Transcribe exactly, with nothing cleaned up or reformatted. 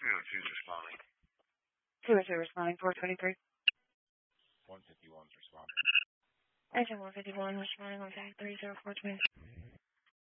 oh two is responding. two oh two responding, four twenty-three. one fifty-one is responding. Engine one fifty-one responding, one fifty-three, zero four twenty.